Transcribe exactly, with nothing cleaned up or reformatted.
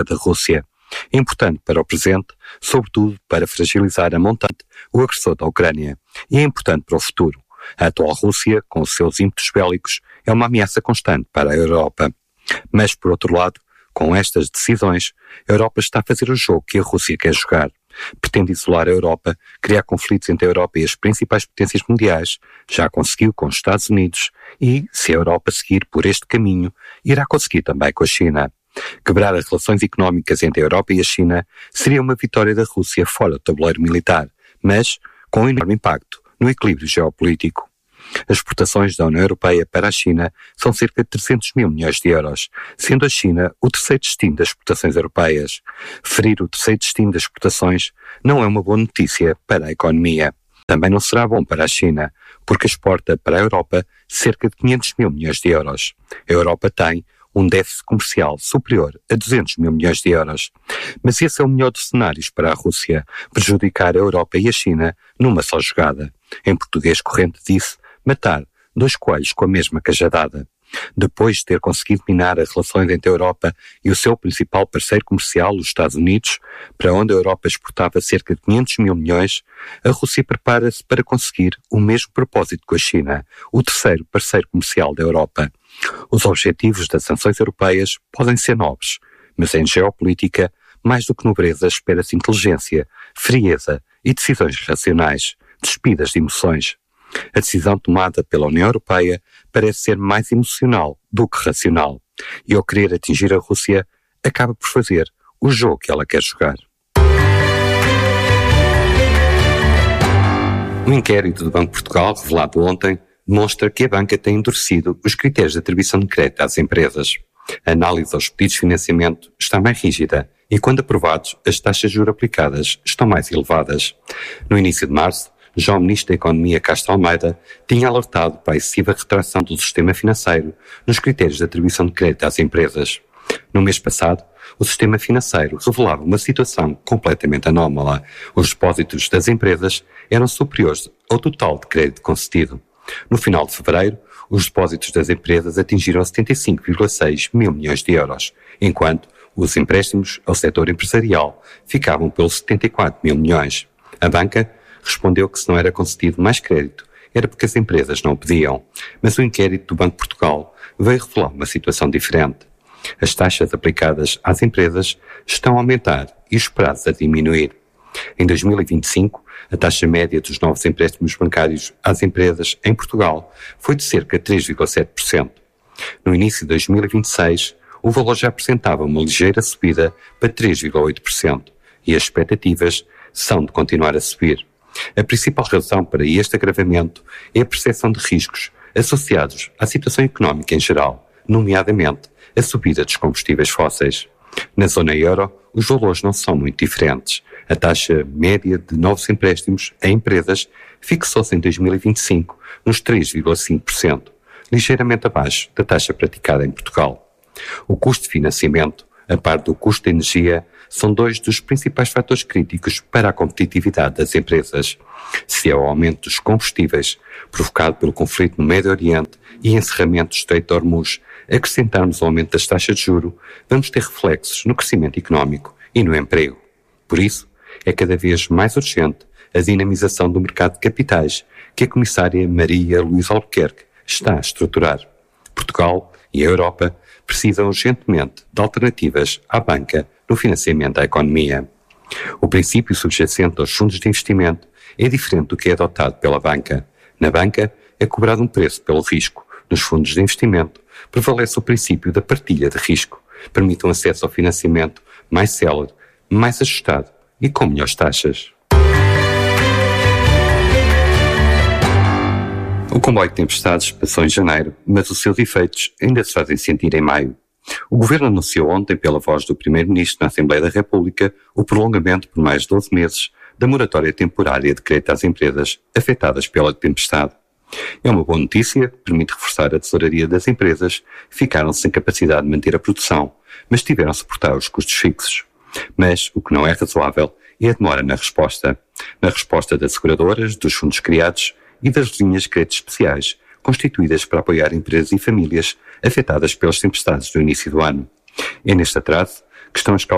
da Rússia. É importante para o presente, sobretudo para fragilizar a montante o agressor da Ucrânia. E é importante para o futuro. A atual Rússia, com os seus ímpetos bélicos, é uma ameaça constante para a Europa. Mas, por outro lado, com estas decisões, a Europa está a fazer o jogo que a Rússia quer jogar. Pretende isolar a Europa, criar conflitos entre a Europa e as principais potências mundiais, já conseguiu com os Estados Unidos e, se a Europa seguir por este caminho, irá conseguir também com a China. Quebrar as relações económicas entre a Europa e a China seria uma vitória da Rússia fora do tabuleiro militar, mas com um enorme impacto no equilíbrio geopolítico. As exportações da União Europeia para a China são cerca de trezentos mil milhões de euros, sendo a China o terceiro destino das exportações europeias. Ferir o terceiro destino das exportações não é uma boa notícia para a economia. Também não será bom para a China, porque exporta para a Europa cerca de quinhentos mil milhões de euros. A Europa tem um déficit comercial superior a duzentos mil milhões de euros. Mas esse é o melhor dos cenários para a Rússia, prejudicar a Europa e a China numa só jogada. Em português corrente disse, matar dois coelhos com a mesma cajadada. Depois de ter conseguido minar as relações entre a Europa e o seu principal parceiro comercial, os Estados Unidos, para onde a Europa exportava cerca de quinhentos mil milhões, a Rússia prepara-se para conseguir o mesmo propósito com a China, o terceiro parceiro comercial da Europa. Os objetivos das sanções europeias podem ser nobres, mas em geopolítica, mais do que nobreza, espera-se inteligência, frieza e decisões racionais, despidas de emoções. A decisão tomada pela União Europeia parece ser mais emocional do que racional, e ao querer atingir a Rússia, acaba por fazer o jogo que ela quer jogar. Um inquérito do Banco de Portugal, revelado ontem, demonstra que a banca tem endurecido os critérios de atribuição de crédito às empresas. A análise aos pedidos de financiamento está mais rígida e, quando aprovados, as taxas de juros aplicadas estão mais elevadas. No início de março, já o Ministro da Economia, Castro Almeida, tinha alertado para a excessiva retração do sistema financeiro nos critérios de atribuição de crédito às empresas. No mês passado, o sistema financeiro revelava uma situação completamente anómala. Os depósitos das empresas eram superiores ao total de crédito concedido. No final de fevereiro, os depósitos das empresas atingiram setenta e cinco vírgula seis mil milhões de euros, enquanto os empréstimos ao setor empresarial ficavam pelos setenta e quatro mil milhões. A banca respondeu que se não era concedido mais crédito, era porque as empresas não o pediam. Mas o inquérito do Banco de Portugal veio revelar uma situação diferente. As taxas aplicadas às empresas estão a aumentar e os prazos a diminuir. Em dois mil e vinte e cinco, a taxa média dos novos empréstimos bancários às empresas em Portugal foi de cerca de três vírgula sete por cento. No início de dois mil e vinte e seis, o valor já apresentava uma ligeira subida para três vírgula oito por cento e as expectativas são de continuar a subir. A principal razão para este agravamento é a percepção de riscos associados à situação económica em geral, nomeadamente a subida dos combustíveis fósseis. Na zona euro, os valores não são muito diferentes. A taxa média de novos empréstimos a empresas fixou-se em dois mil e vinte e cinco nos três vírgula cinco por cento, ligeiramente abaixo da taxa praticada em Portugal. O custo de financiamento, a par do custo de energia, são dois dos principais fatores críticos para a competitividade das empresas. Se ao aumento dos combustíveis, provocado pelo conflito no Médio Oriente e encerramento do Estreito de Hormuz, acrescentarmos o aumento das taxas de juros, vamos ter reflexos no crescimento económico e no emprego. Por isso, é cada vez mais urgente a dinamização do mercado de capitais que a Comissária Maria Luísa Albuquerque está a estruturar. Portugal e a Europa precisam urgentemente de alternativas à banca no financiamento da economia. O princípio subjacente aos fundos de investimento é diferente do que é adotado pela banca. Na banca é cobrado um preço pelo risco. Nos fundos de investimento prevalece o princípio da partilha de risco. Permite um acesso ao financiamento mais célere, mais ajustado e com melhores taxas. O comboio de tempestades passou em janeiro, mas os seus efeitos ainda se fazem sentir em maio. O Governo anunciou ontem, pela voz do Primeiro-Ministro na Assembleia da República, o prolongamento por mais doze meses da moratória temporária de crédito às empresas afetadas pela tempestade. É uma boa notícia, permite reforçar a tesouraria das empresas que ficaram sem capacidade de manter a produção, mas tiveram a suportar os custos fixos. Mas o que não é razoável é a demora na resposta. Na resposta das seguradoras, dos fundos criados e das linhas de crédito especiais, constituídas para apoiar empresas e famílias afetadas pelas tempestades do início do ano. É neste atraso que estão as causas